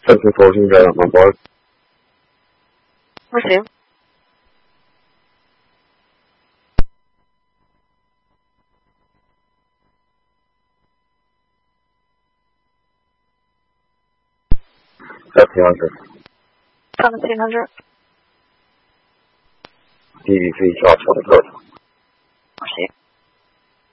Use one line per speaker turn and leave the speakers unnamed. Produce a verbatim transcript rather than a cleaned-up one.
Central fourteen, get up my board.
Receive.
seventeen hundred.
Seventeen hundred.
D V C, Charles twenty-four.